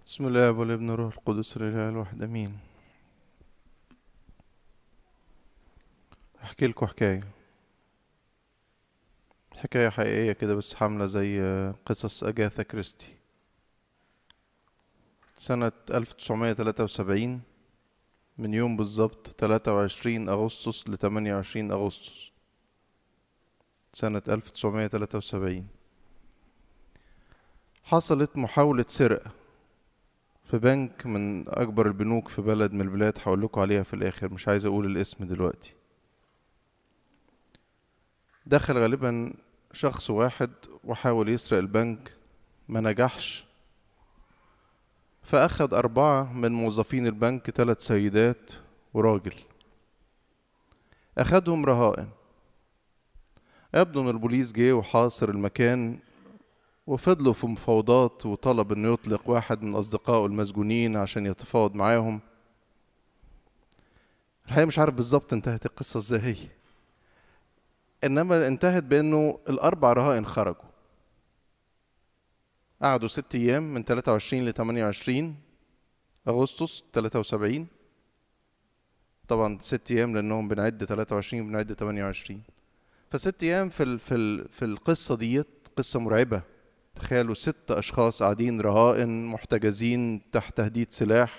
بسم الله والابن والروح القدس الاله الواحد امين. احكي لكم حكايه حقيقيه كده، بس حامله زي قصص اجاثا كريستي. سنه 1973 من يوم بالظبط 23 اغسطس ل 28 اغسطس سنه 1973 حصلت محاوله سرقه في بنك من اكبر البنوك في بلد من البلاد. هقول لكم عليها في الاخر، مش عايز اقول الاسم دلوقتي. دخل غالبا شخص واحد وحاول يسرق البنك، ما نجحش، فأخد 4 من موظفين البنك، 3 سيدات وراجل، أخدهم رهائن. يبدو أن البوليس جه وحاصر المكان، وفضلوا في مفاوضات، وطلب أنه يطلق واحد من أصدقائه المسجونين عشان يتفاوض معاهم. الحقيقة مش عارف بالظبط انتهت القصة ازاي هي، إنما انتهت بأنه ال4 رهائن خرجوا. قعدوا 6 أيام من 23 ل 28 أغسطس 73. طبعا 6 أيام لأنهم بنعد 23 بنعد 28. فست أيام في القصة ديت قصة مرعبة. تخيلوا 6 أشخاص قاعدين رهائن محتجزين تحت تهديد سلاح،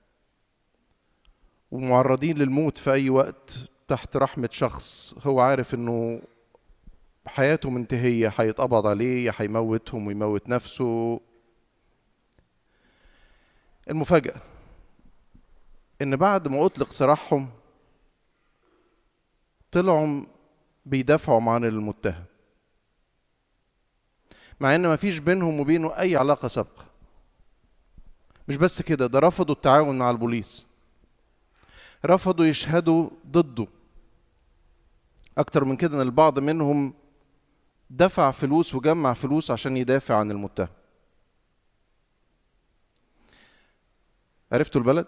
ومعرضين للموت في أي وقت تحت رحمة شخص هو عارف إنه حياته منتهية، هيتقبض عليه، يا هيموتهم ويموت نفسه. المفاجأة إن بعد ما أطلق سراحهم طلعوا بيدافعوا عن المتهم، مع ان مفيش بينهم وبينه اي علاقة سابقة. مش بس كده، ده رفضوا التعاون مع البوليس، رفضوا يشهدوا ضده. اكتر من كده، ان البعض منهم دفع فلوس وجمع فلوس عشان يدافع عن المتهم. عرفتوا البلد؟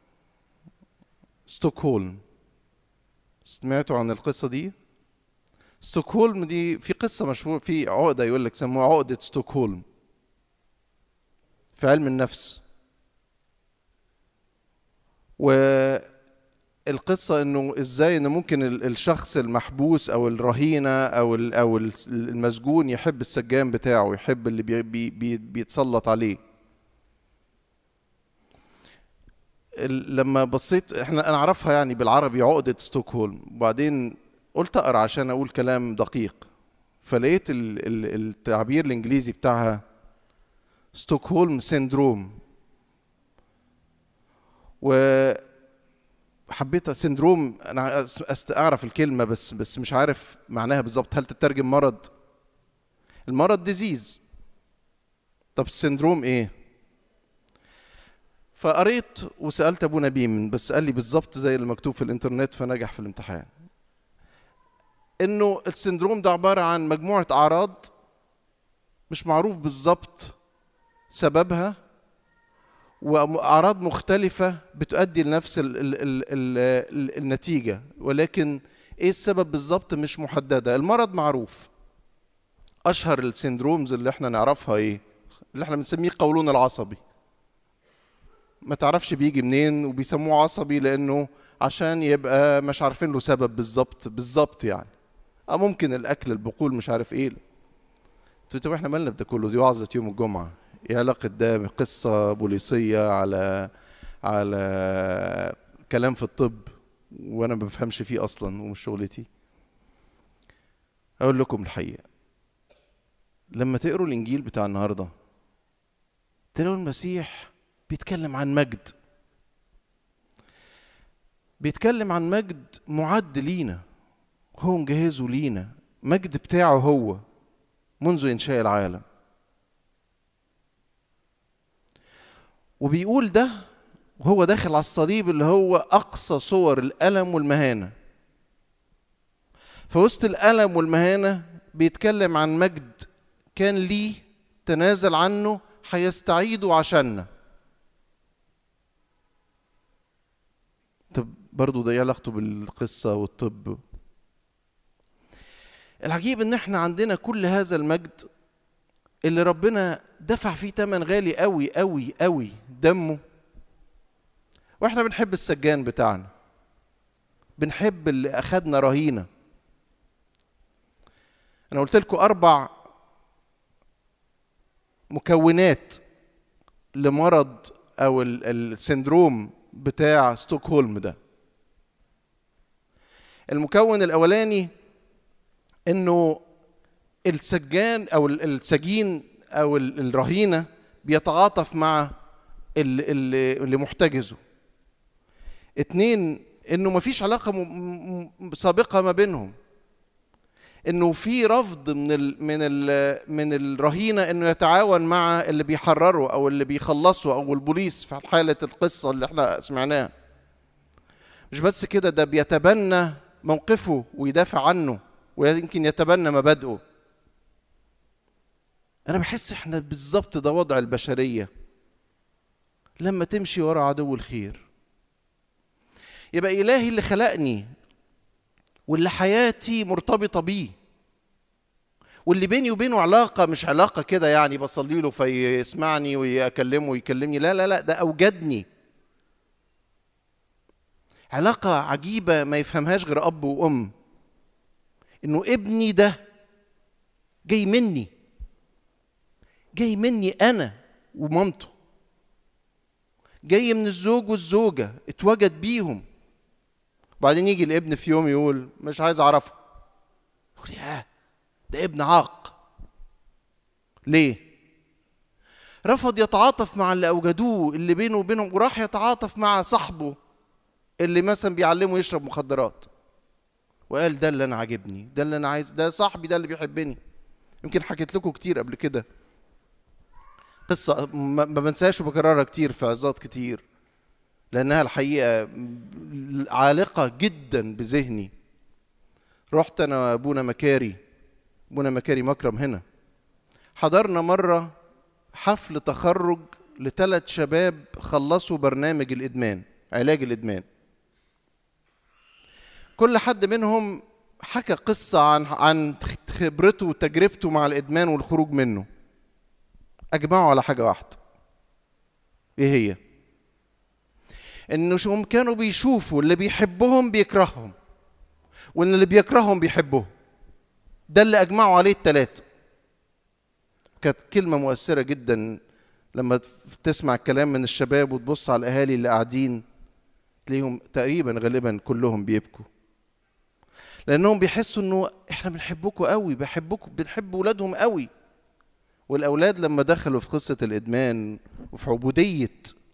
ستوكهولم. سمعتوا عن القصة دي؟ ستوكهولم دي في قصة مشهورة، في عقدة يقول لك سموها عقدة ستوكهولم في علم النفس. والقصة انه ازاي ان ممكن الشخص المحبوس او الرهينة او المسجون يحب السجان بتاعه، يحب اللي بيتسلط عليه. لما بصيت، انا اعرفها يعني بالعربي عقدة ستوكهولم، وبعدين قلت اقرا عشان اقول كلام دقيق، فلقيت التعبير الانجليزي بتاعها ستوكهولم سيندروم. وحبيت سيندروم، انا اعرف الكلمة بس مش عارف معناها بالظبط. هل تترجم مرض؟ المرض ديزيز، طب السيندروم ايه؟ فقريت وسألت ابونا بيمن، بس قال لي بالظبط زي اللي مكتوب في الانترنت، فنجح في الامتحان. انه السندروم ده عبارة عن مجموعة اعراض مش معروف بالظبط سببها، واعراض مختلفة بتؤدي لنفس النتيجة، ولكن ايه السبب بالظبط مش محددة. المرض معروف، اشهر السندرومز اللي احنا نعرفها ايه؟ اللي احنا بنسميه قولون العصبي. ما تعرفش بيجي منين، وبيسموه عصبي لانه عشان يبقى مش عارفين له سبب بالظبط يعني. ممكن الاكل، البقول، مش عارف ايه. طب احنا مالنا بده كله؟ دي وعظة يوم الجمعة، ايه علاقة ده بقصة بوليسية على كلام في الطب وانا ما بفهمش فيه اصلا ومش شغلتي؟ اقول لكم الحقيقة، لما تقروا الانجيل بتاع النهاردة تلاقوا المسيح بيتكلم عن مجد، بيتكلم عن مجد معد لينا، هو مجهزه لينا، مجد بتاعه هو منذ إنشاء العالم. وبيقول ده وهو داخل على الصليب، اللي هو أقصى صور الألم والمهانة. فوسط الألم والمهانة بيتكلم عن مجد كان ليه، تنازل عنه، هيستعيده عشاننا. طب برضو ده ايه علاقته بالقصة والطب؟ العجيب ان احنا عندنا كل هذا المجد اللي ربنا دفع فيه ثمن غالي قوي قوي قوي دمه، واحنا بنحب السجان بتاعنا، بنحب اللي اخدنا رهينة. انا قلت لكم 4 مكونات لمرض او السندروم بتاع ستوكهولم ده. المكون الاولاني انه السجان او السجين او الرهينة بيتعاطف مع اللي محتجزه. 2 انه مفيش علاقة سابقة ما بينهم، انه في رفض من الرهينة انه يتعاون مع اللي بيحرره او اللي بيخلصه او البوليس في حالة القصة اللي احنا سمعناها. مش بس كده، ده بيتبنى موقفه ويدافع عنه ويمكن يتبنى مبادئه. انا بحس احنا بالظبط ده وضع البشرية لما تمشي ورا عدو الخير. يبقى إلهي اللي خلقني واللي حياتي مرتبطة بيه واللي بيني وبينه علاقة، مش علاقة كده يعني بصلي له فيسمعني ويكلمه ويكلمني، لا لا لا، ده أوجدني علاقة عجيبة ما يفهمهاش غير أب وأم. إنه ابني ده جاي مني أنا ومامته، جاي من الزوج والزوجة اتوجد بيهم. وبعدين يجي الابن في يوم يقول مش عايز أعرفه، يقول ياه ده ابن عاق. ليه؟ رفض يتعاطف مع اللي أوجدوه اللي بينه وبينهم، وراح يتعاطف مع صاحبه اللي مثلا بيعلمه يشرب مخدرات، وقال ده اللي أنا عاجبني، ده اللي أنا عايز، ده صاحبي، ده اللي بيحبني. يمكن حكيت لكم كتير قبل كده قصة ما بنساهاش وبكررها كتير في عظات كتير، لأنها الحقيقة عالقة جدا بذهني. رحت أنا وأبونا مكاري مكرم هنا، حضرنا مرة حفل تخرج ل3 شباب خلصوا برنامج الإدمان، علاج الإدمان. كل حد منهم حكى قصة عن خبرته وتجربته مع الإدمان والخروج منه. أجمعوا على حاجة واحدة، إيه هي؟ إنهم كانوا بيشوفوا اللي بيحبهم بيكرههم، وإن اللي بيكرههم بيحبهم. ده اللي أجمعوا عليه ال3. كانت كلمة مؤثرة جدا لما تسمع الكلام من الشباب وتبص على الأهالي اللي قاعدين تلاقيهم تقريبا غالبا كلهم بيبكوا، لأنهم بيحسوا إنه إحنا بنحبكم قوي، بنحب ولادهم قوي. والأولاد لما دخلوا في قصة الإدمان وفي عبودية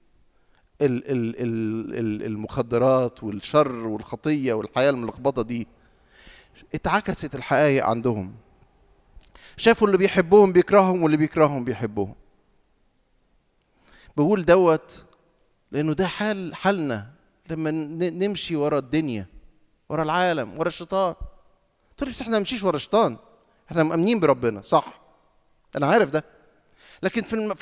المخدرات والشر والخطية والحياة الملخبطة دي، اتعكست الحقائق عندهم. شافوا اللي بيحبوهم بيكرههم واللي بيكرههم بيحبوهم. بقول دوت لأنه ده حالنا لما نمشي ورا الدنيا، ورا العالم، ورا الشيطان. تقول لي بس احنا ما نمشيش ورا الشيطان، احنا مؤمنين بربنا، صح، أنا عارف ده. لكن في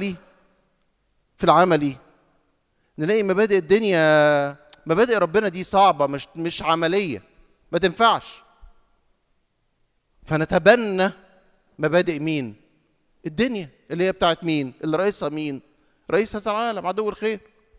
العملي نلاقي مبادئ الدنيا، مبادئ ربنا دي صعبة، مش عملية، ما تنفعش. فنتبنى مبادئ مين؟ الدنيا اللي هي بتاعت مين؟ اللي رئيسها مين؟ رئيس هذا العالم، عدو الخير.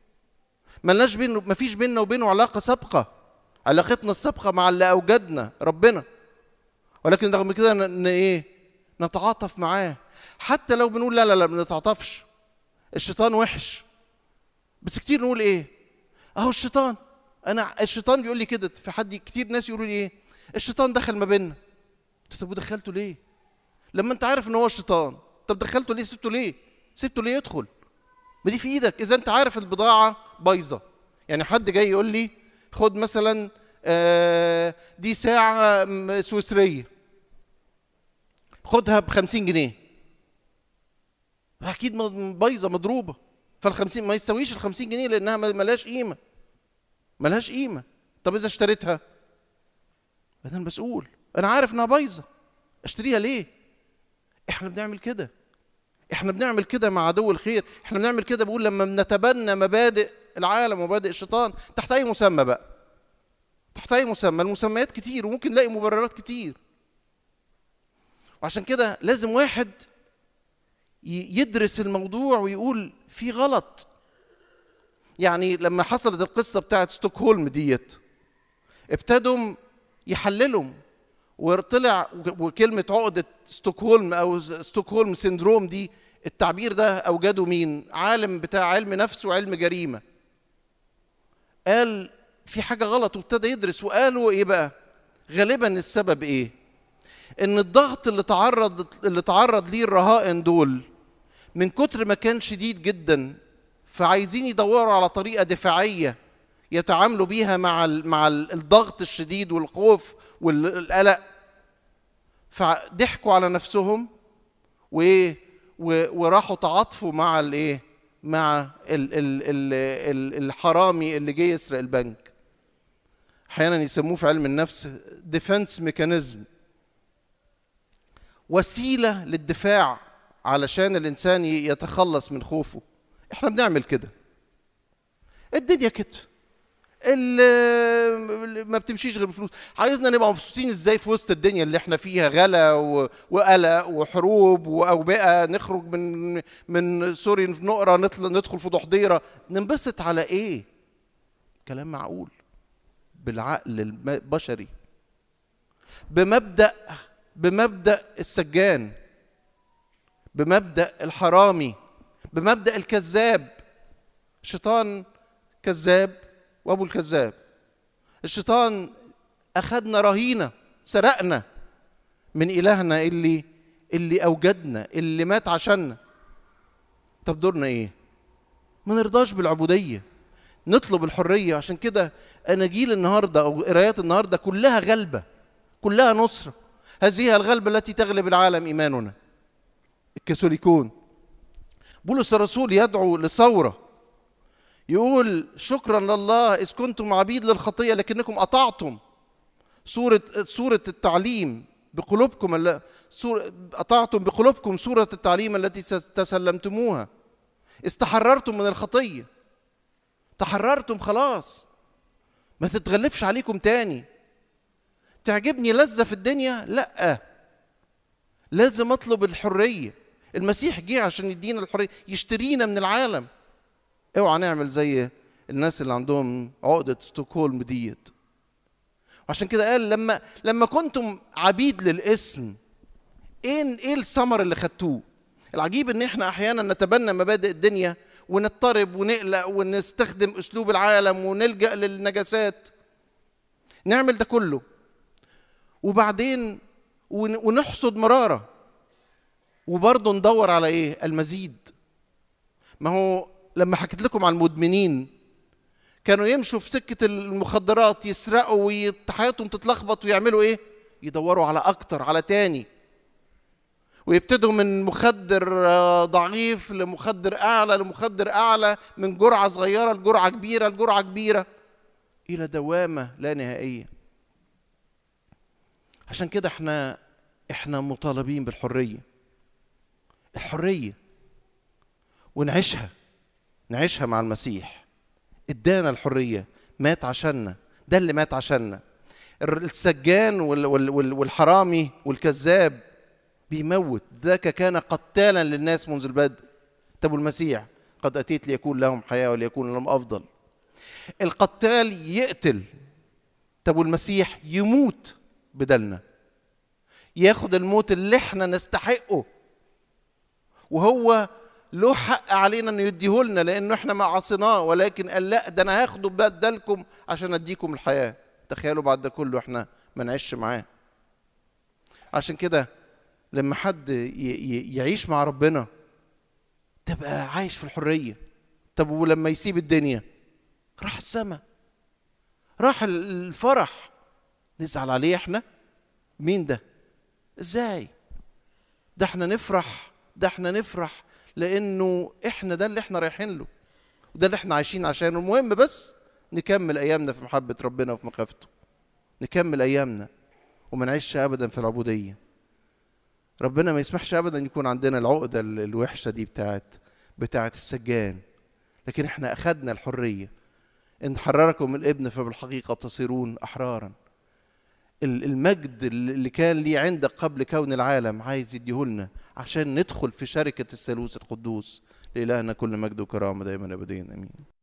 مفيش بيننا وبينه علاقة سابقة. علاقتنا السابقة مع اللي أوجدنا ربنا، ولكن رغم كده نتعاطف معاه. حتى لو بنقول لا لا لا ما نتعاطفش، الشيطان وحش، بس كتير نقول ايه؟ اهو الشيطان، الشيطان بيقول لي كده. في حد كتير ناس يقولوا لي ايه؟ الشيطان دخل ما بيننا. طب ودخلته ليه؟ لما انت عارف ان هو الشيطان، طب دخلته ليه؟ سبته ليه يدخل؟ ما دي في ايدك. اذا انت عارف البضاعه بايظه، يعني حد جاي يقول لي خد مثلا دي ساعه سويسريه، خدها ب50 جنيه، اكيد بايظه مضروبه، فال50 ما يستويش ال50 جنيه لانها ملهاش قيمه. طب اذا اشتريتها انا المسؤول، انا عارف انها بايظه، اشتريها ليه؟ احنا بنعمل كده مع عدو الخير. احنا بنعمل كده بقول لما بنتبنى مبادئ العالم ومبادئ الشيطان تحت اي مسمى بقى، تحت اي مسمى. المسميات كتير وممكن نلاقي مبررات كتير. وعشان كده لازم واحد يدرس الموضوع ويقول في غلط، يعني لما حصلت القصة بتاعت ستوكهولم ديت ابتدوا يحللوا، وطلع وكلمة عقدة ستوكهولم أو ستوكهولم سيندروم دي التعبير ده أوجده مين؟ عالم بتاع علم نفس وعلم جريمة. قال في حاجة غلط وابتدى يدرس، وقالوا إيه بقى؟ غالبا السبب إيه؟ إن الضغط اللي تعرض ليه الرهائن دول من كتر ما كان شديد جدا، فعايزين يدوروا على طريقة دفاعية يتعاملوا بيها مع الضغط الشديد والخوف والقلق، فضحكوا على نفسهم وراحوا تعاطفوا مع الايه؟ مع الحرامي اللي جاي يسرق البنك. احيانا يسموه في علم النفس ديفنس ميكانيزم، وسيله للدفاع علشان الانسان يتخلص من خوفه. احنا بنعمل كده، الدنيا كده اللي ما بتمشيش غير بفلوس. عايزنا نبقى مبسوطين ازاي في وسط الدنيا اللي احنا فيها غلا وقلق وحروب واوبئه؟ نخرج من سوري نقرا ندخل في ضحضيره، ننبسط على ايه؟ كلام معقول بالعقل البشري، بمبدأ السجان، بمبدأ الحرامي، بمبدأ الكذاب. الشيطان كذاب وابو الكذاب. الشيطان اخذنا رهينه، سرقنا من الهنا اللي اوجدنا، اللي مات عشاننا. طب دورنا ايه؟ ما نرضاش بالعبوديه، نطلب الحريه. عشان كده اناجيل النهارده او قرايات النهارده كلها غلبه، كلها نصره. هذه الغلبه التي تغلب العالم ايماننا. الكاثوليكون بولس الرسول يدعو لثوره، يقول شكرا لله إذ كنتم عبيد للخطية لكنكم أطعتم صورة التعليم بقلوبكم، أطعتم بقلوبكم صورة التعليم التي تسلمتموها. استحررتم من الخطية، تحررتم خلاص، ما تتغلبش عليكم تاني. تعجبني لذة في الدنيا؟ لأ، لازم أطلب الحرية. المسيح جه عشان يدينا الحرية، يشترينا من العالم. اوعى نعمل زي الناس اللي عندهم عقدة ستوكهولم ديت. وعشان كده قال لما كنتم عبيد للاسم، ايه الثمر اللي خدتوه؟ العجيب ان احنا احيانا نتبنى مبادئ الدنيا ونضطرب ونقلق ونستخدم اسلوب العالم ونلجأ للنجاسات، نعمل ده كله وبعدين ونحصد مرارة، وبرضه ندور على ايه؟ المزيد. ما هو لما حكيت لكم عن المدمنين كانوا يمشوا في سكة المخدرات، يسرقوا وحياتهم تتلخبط ويعملوا ايه؟ يدوروا على اكتر، على تاني، ويبتدوا من مخدر ضعيف لمخدر اعلى لمخدر اعلى، من جرعة صغيرة لجرعة كبيرة لجرعة كبيرة، الى دوامة لا نهائية. عشان كده احنا مطالبين بالحرية، الحرية، ونعيشها مع المسيح. ادانا الحرية، مات عشاننا، ده اللي مات عشاننا. السجان والحرامي والكذاب بيموت، ذاك كان قتالا للناس منذ البدء. طب المسيح قد أتيت ليكون لهم حياة وليكون لهم أفضل. القتال يقتل، طب المسيح يموت بدلنا، ياخد الموت اللي احنا نستحقه، وهو له حق علينا انه يديهولنا لانه احنا ما عصيناه، ولكن قال لا، ده انا هاخده بدلكم عشان اديكم الحياه. تخيلوا بعد ده كله احنا ما نعيش معاه. عشان كده لما حد يعيش مع ربنا تبقى عايش في الحريه. طب ولما يسيب الدنيا؟ راح السما، راح الفرح، نزعل عليه احنا؟ مين ده؟ ازاي؟ ده احنا نفرح لانه احنا ده اللي احنا رايحين له، وده اللي احنا عايشين عشانه. المهم بس نكمل ايامنا في محبة ربنا وفي مخافته، نكمل ايامنا وما نعيش ابدا في العبودية. ربنا ما يسمحش ابدا يكون عندنا العقدة الوحشة دي بتاعت السجان، لكن احنا اخذنا الحرية. ان حرركم الابن فبالحقيقة تصيرون احرارا. المجد اللي كان ليه عندك قبل كون العالم عايز يديهولنا عشان ندخل في شركة الثالوث القدوس. لإلهنا كل مجد وكرامة دائما أبديا، آمين.